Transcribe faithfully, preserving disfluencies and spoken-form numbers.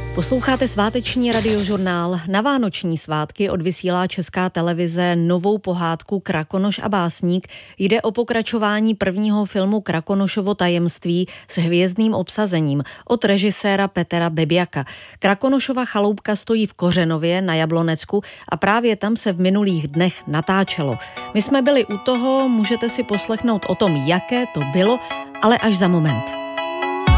Posloucháte sváteční radiožurnál. Na vánoční svátky odvysílá Česká televize novou pohádku Krakonoš a básník. Jde o pokračování prvního filmu Krakonošovo tajemství s hvězdným obsazením od režiséra Petra Bebjaka. Krakonošova chaloupka stojí v Kořenově na Jablonecku a právě tam se v minulých dnech natáčelo. My jsme byli u toho, můžete si poslechnout o tom, jaké to bylo, ale až za moment.